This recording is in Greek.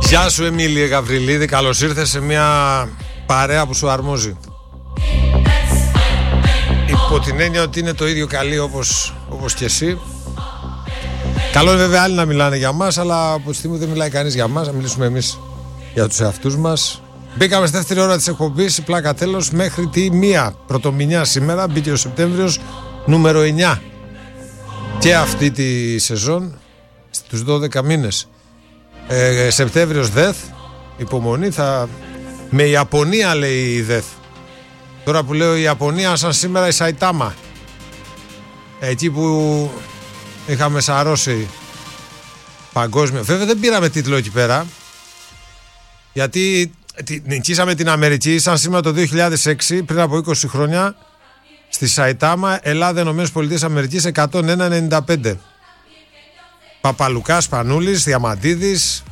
Γεια σου Εμίλιε Γαβριλίδη, καλώς ήρθες σε μια παρέα που σου αρμόζει. Υπό την έννοια ότι είναι το ίδιο καλή όπως και εσύ. Καλό είναι βέβαια άλλοι να μιλάνε για μας, αλλά από τη στιγμή δεν μιλάει κανείς για μας, να μιλήσουμε εμείς για τους εαυτούς μας. Μπήκαμε στη δεύτερη ώρα της εκπομπής, η πλάκα τέλος, μέχρι τη 1 πρωτομηνιά σήμερα. Μπήκε ο Σεπτέμβριος, νούμερο 9. Και αυτή τη σεζόν, στους 12 μήνες. Σεπτέμβριος ΔΕΘ, υπομονή, με Ιαπωνία λέει η ΔΕΘ. Τώρα που λέω η Ιαπωνία, σαν σήμερα η Σαϊτάμα. Εκεί που είχαμε σαρώσει παγκόσμιο. Βέβαια δεν πήραμε τίτλο εκεί πέρα, γιατί νικήσαμε την Αμερική σαν σήμερα το 2006, πριν από 20 χρόνια, στη Σαϊτάμα, Ελλάδα, ΗΠΑ, 101-95. Παπαλουκάς, Πανούλης, Διαμαντίδης,